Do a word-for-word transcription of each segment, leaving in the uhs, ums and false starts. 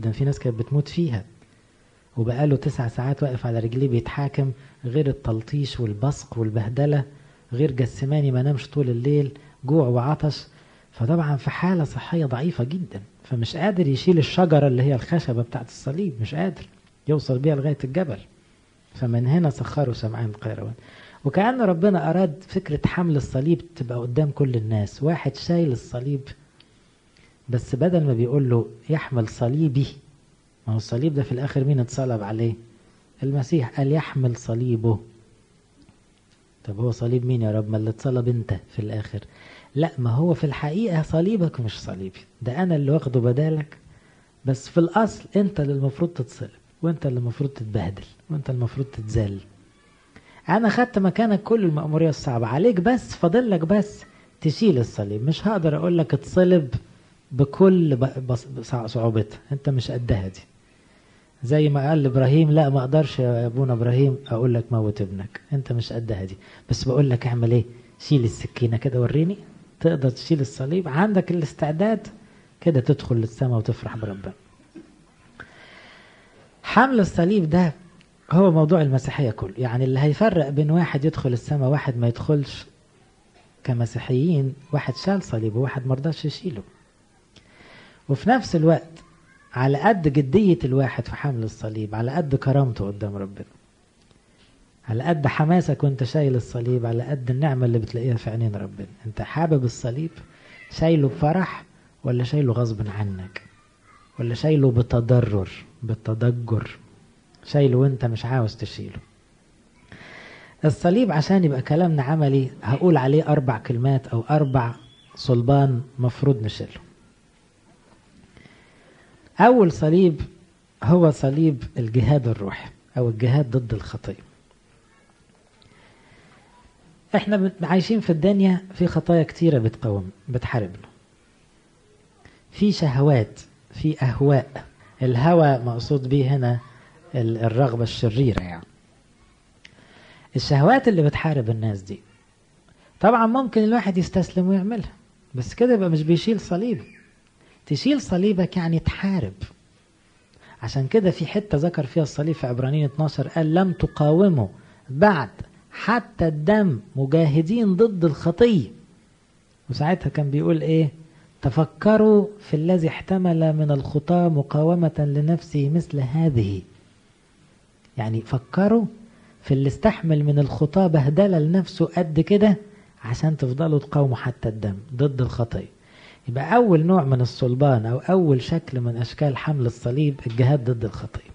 جدا، في ناس كانت بتموت فيها، وبقاله تسع ساعات واقف على رجليه بيتحاكم، غير التلطيش والبصق والبهدلة، غير جسماني ما نامش طول الليل، جوع وعطش. فطبعا في حالة صحية ضعيفة جدا، فمش قادر يشيل الشجرة اللي هي الخشبة بتاعت الصليب، مش قادر يوصل بيها لغاية الجبل. فمن هنا سخروا سمعان القيروان. وكأن ربنا أراد فكرة حمل الصليب تبقى قدام كل الناس، واحد شايل الصليب، بس بدل ما بيقول له يحمل صليبي، ما هو الصليب ده في الآخر مين اتصلب عليه؟ المسيح. قال يحمل صليبه. طب هو صليب مين يا رب؟ ما اللي اتصلب انت في الآخر. لا، ما هو في الحقيقة صليبك مش صليبي، ده أنا اللي واخده بدالك، بس في الأصل انت اللي المفروض تتصلب، وانت اللي المفروض تتبهدل، وانت المفروض تتذل. انا خدت مكانك كل المأمورية الصعبة عليك، بس فاضلك بس تشيل الصليب. مش هقدر اقول لك اتصلب بكل صعوبتها، انت مش قدها دي. زي ما قال ابراهيم، لا ما اقدرش يا ابونا ابراهيم اقول لك موت ابنك، انت مش قدها دي، بس بقول لك اعمل ايه؟ شيل السكينة كده، وريني تقدر تشيل الصليب، عندك الاستعداد كده تدخل للسماء وتفرح بربنا. حمل الصليب ده هو موضوع المسيحية كله. يعني اللي هيفرق بين واحد يدخل السماء واحد ما يدخلش كمسيحيين، واحد شال صليبه وواحد مرضاش يشيله. وفي نفس الوقت على قد جدية الواحد في حمل الصليب، على قد كرامته قدام ربنا، على قد حماسك وانت شايل الصليب، على قد النعمة اللي بتلاقيها في عينين ربنا. انت حابب الصليب، شايله بفرح ولا شايله غصب عنك، ولا شايله بتضرر بالتضجر، شايله وانت مش عاوز تشيله. الصليب عشان يبقى كلامنا عملي هقول عليه أربع كلمات أو أربع صلبان مفروض نشيله. أول صليب هو صليب الجهاد الروحي أو الجهاد ضد الخطية. احنا عايشين في الدنيا في خطايا كتيرة بتقاوم بتحاربنا، في شهوات، في أهواء. الهوى مقصود به هنا الرغبة الشريرة. يعني الشهوات اللي بتحارب الناس دي طبعا ممكن الواحد يستسلم ويعملها، بس كده يبقى مش بيشيل صليب. تشيل صليبك يعني تحارب. عشان كده في حتة ذكر فيها الصليب في عبرانيين اتناشر، قال لم تقاوموا بعد حتى الدم مجاهدين ضد الخطية. وساعتها كان بيقول ايه؟ تفكروا في الذي احتمل من الخطاة مقاومة لنفسه مثل هذه. يعني فكروا في اللي استحمل من الخطاة بهدلة لنفسه قد كده عشان تفضلوا تقاوموا حتى الدم ضد الخطية. يبقى أول نوع من الصلبان أو أول شكل من أشكال حمل الصليب الجهاد ضد الخطية.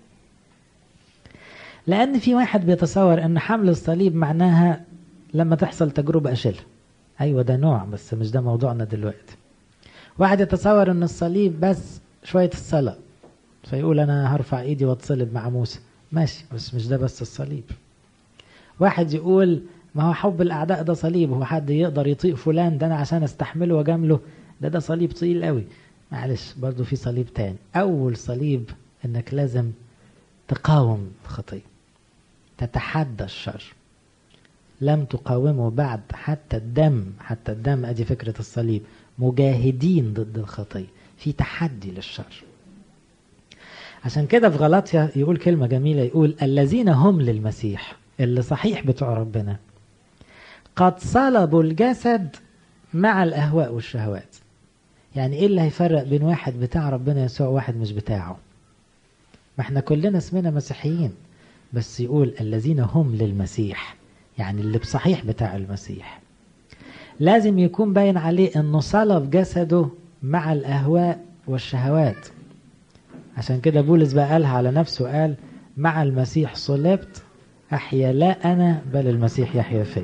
لأن في واحد بيتصور أن حمل الصليب معناها لما تحصل تجربة أشيلها. أيوة ده نوع، بس مش ده موضوعنا دلوقتي. واحد يتصور أن الصليب بس شوية الصلاة، فيقول أنا هرفع إيدي واتصلب مع موسى، ماشي، بس مش ده بس الصليب. واحد يقول ما هو حب الأعداء ده صليب، هو حد يقدر يطيق فلان ده أنا عشان استحمله وجامله، ده ده صليب طويل قوي. معلش، برضو في صليب تاني. أول صليب إنك لازم تقاوم الخطية، تتحدى الشر. لم تقاوموا بعد حتى الدم، حتى الدم أدي فكرة الصليب، مجاهدين ضد الخطية، في تحدي للشر. عشان كده في غلاطيا يقول كلمة جميلة، يقول الذين هم للمسيح، اللي صحيح بتوع ربنا، قد صلبوا الجسد مع الأهواء والشهوات. يعني ايه اللي هيفرق بين واحد بتاع ربنا يسوع وواحد مش بتاعه؟ ما احنا كلنا اسمنا مسيحيين، بس يقول الذين هم للمسيح، يعني اللي بصحيح بتاع المسيح لازم يكون باين عليه انه صلب جسده مع الأهواء والشهوات. عشان كده بولس بقى قالها على نفسه، قال مع المسيح صلبت، أحيا لا أنا بل المسيح يحيا فيا.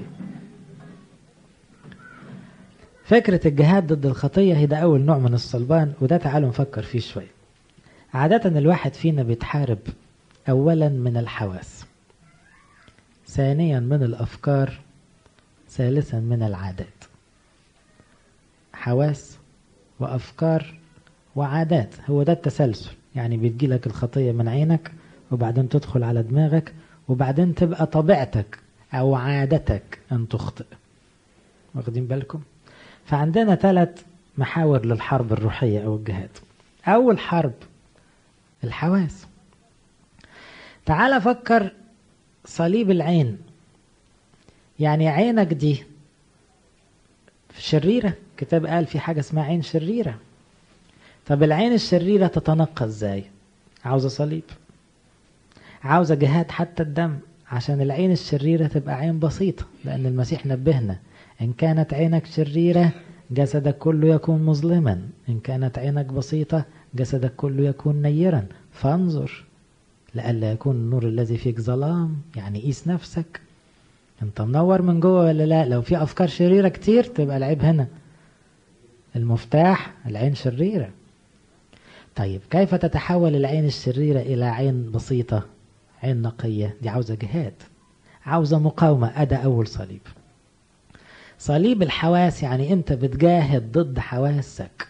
فكرة الجهاد ضد الخطية هي ده أول نوع من الصلبان، وده تعالوا نفكر فيه شوية. عادة الواحد فينا بيتحارب أولا من الحواس، ثانيا من الأفكار، ثالثا من العادات. حواس وأفكار وعادات، هو ده التسلسل. يعني بتجيلك الخطية من عينك، وبعدين تدخل على دماغك، وبعدين تبقى طبيعتك أو عادتك أن تخطئ. واخدين بالكم؟ فعندنا ثلاث محاور للحرب الروحية أو الجهاد. أول حرب الحواس. تعال فكر صليب العين، يعني عينك دي شريرة، كتاب قال في حاجة اسمها عين شريرة. طب العين الشريرة تتنقى ازاي؟ عاوزة صليب، عاوزة جهاد حتى الدم، عشان العين الشريرة تبقى عين بسيطة، لأن المسيح نبهنا إن كانت عينك شريرة جسدك كله يكون مظلما، إن كانت عينك بسيطة جسدك كله يكون نيرا، فانظر لئلا يكون النور الذي فيك ظلام. يعني قيس نفسك، انت منور من جوه ولا لا؟ لو في أفكار شريرة كتير تبقى العيب هنا، المفتاح العين شريرة. طيب كيف تتحول العين الشريرة إلى عين بسيطة، عين نقية؟ دي عاوزة جهاد، عاوزة مقاومة. أدا أول صليب، صليب الحواس، يعني أنت بتجاهد ضد حواسك،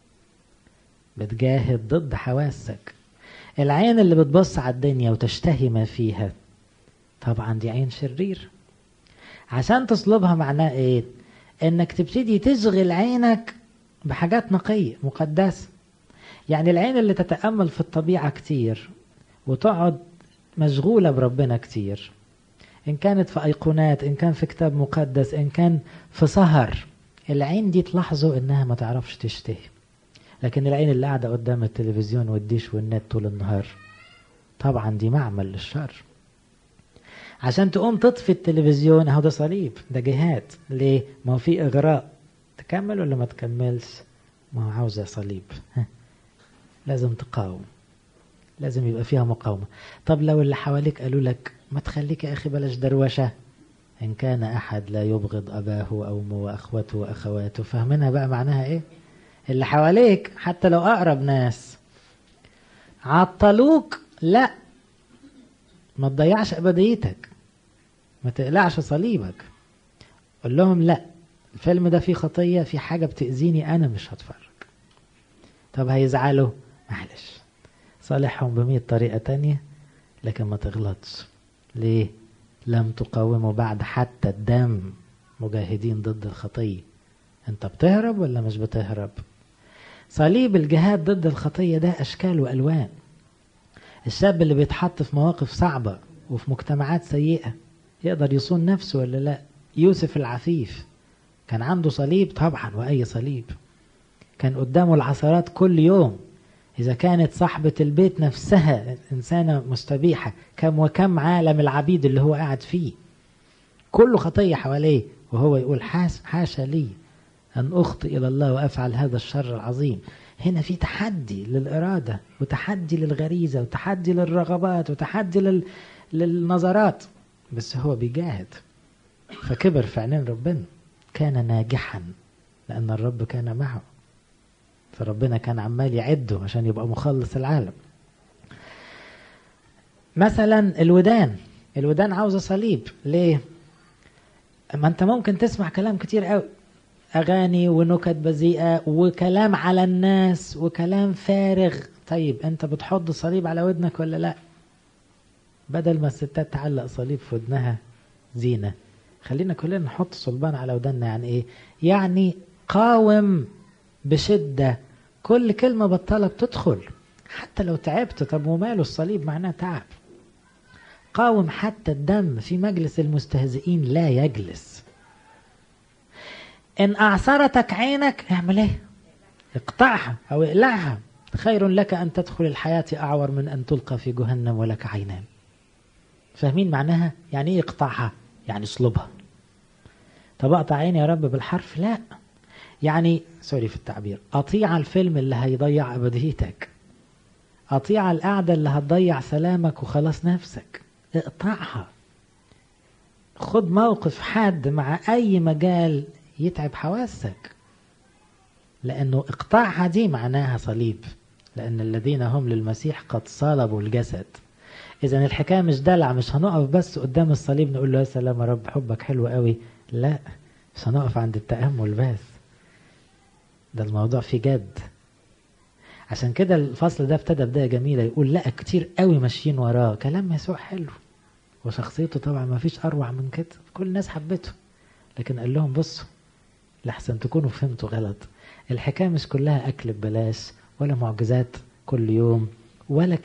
بتجاهد ضد حواسك. العين اللي بتبص على الدنيا وتشتهي ما فيها طبعا دي عين شرير. عشان تصلبها معناه ايه؟ انك تبتدي تشغل عينك بحاجات نقية مقدسة. يعني العين اللي تتأمل في الطبيعة كتير وتقعد مشغولة بربنا كتير، إن كانت في أيقونات، إن كان في كتاب مقدس، إن كان في سهر، العين دي تلاحظوا إنها ما تعرفش تشتهي. لكن العين اللي قاعدة قدام التلفزيون والديش والنت طول النهار طبعا دي معمل للشر. عشان تقوم تطفي التلفزيون اهو ده صليب، ده جهاد. ليه؟ ما هو في إغراء، تكمل ولا ما تكملش؟ ما هو عاوزة صليب، لازم تقاوم، لازم يبقى فيها مقاومة. طب لو اللي حواليك قالوا لك ما تخليك يا أخي بلاش دروشة، إن كان أحد لا يبغض أباه وأمه وأخوته وأخواته، فاهمينها بقى معناها إيه؟ اللي حواليك حتى لو أقرب ناس عطلوك، لا ما تضيعش أبديتك، ما تقلعش صليبك، قول لهم لا الفيلم ده فيه خطية، في حاجة بتأذيني أنا مش هتفرج. طب هيزعلوا، معلش صالحهم بمية طريقة تانية، لكن ما تغلطش. ليه؟ لم تقاوموا بعد حتى الدم مجاهدين ضد الخطية. انت بتهرب ولا مش بتهرب؟ صليب الجهاد ضد الخطية ده أشكال وألوان. الشاب اللي بيتحط في مواقف صعبة وفي مجتمعات سيئة يقدر يصون نفسه ولا لا؟ يوسف العفيف كان عنده صليب طبعا، وأي صليب، كان قدامه العثرات كل يوم. إذا كانت صاحبة البيت نفسها إنسانة مستبيحة، كم وكم عالم العبيد اللي هو قاعد فيه كله خطية حواليه، وهو يقول حاشا لي أن أخطئ إلى الله وأفعل هذا الشر العظيم. هنا في تحدي للإرادة، وتحدي للغريزة، وتحدي للرغبات، وتحدي لل... للنظرات، بس هو بيجاهد. فكبر في عينين ربنا، كان ناجحا لأن الرب كان معه، فربنا كان عمال يعده عشان يبقى مخلص العالم. مثلا الودان، الودان عاوزة صليب. ليه؟ ما انت ممكن تسمع كلام كتير قوي، أغاني ونكت بذيئة وكلام على الناس وكلام فارغ. طيب أنت بتحط صليب على ودنك ولا لا؟ بدل ما الستات تعلق صليب في ودنها زينة، خلينا كلنا نحط صلبان على ودننا. يعني إيه؟ يعني قاوم بشدة، كل كلمة بطلة بتدخل حتى لو تعبت. طب وماله الصليب؟ معناه تعب. قاوم حتى الدم في مجلس المستهزئين لا يجلس. إن أعصرتك عينك اعمل إيه؟ اقطعها أو اقلعها. خير لك أن تدخل الحياة أعور من أن تلقى في جهنم ولك عينان. فاهمين معناها؟ يعني إيه اقطعها؟ يعني اصلبها. طب أقطع عيني يا رب بالحرف؟ لا، يعني سوري في التعبير، أطيع الفيلم اللي هيضيع أبديتك، أطيع القعدة اللي هتضيع سلامك وخلاص نفسك، اقطعها. خد موقف حاد مع أي مجال يتعب حواسك، لأنه اقطاعها دي معناها صليب، لأن الذين هم للمسيح قد صلبوا الجسد. إذن الحكاية مش دلع، مش هنقف بس قدام الصليب نقول له يا سلام يا رب حبك حلو قوي، لا مش هنقف عند التأمل بس، ده الموضوع في جد. عشان كده الفصل ده ابتدى بداية جميلة، يقول لا كتير قوي ماشيين وراه، كلام يسوع حلو وشخصيته طبعا ما فيش أروع من كده، كل الناس حبته، لكن قال لهم بصوا لحسن تكونوا فهمتوا غلط، الحكاية مش كلها أكل ببلاش ولا معجزات كل يوم ولا